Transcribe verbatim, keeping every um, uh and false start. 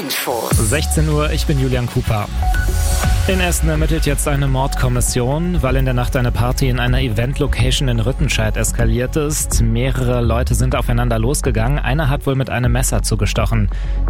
Info. sechzehn Uhr, ich bin Julian Cooper. In Essen ermittelt jetzt eine Mordkommission, weil in der Nacht eine Party in einer Event-Location in Rüttenscheid eskaliert ist. Mehrere Leute sind aufeinander losgegangen, einer hat wohl mit einem Messer zugestochen.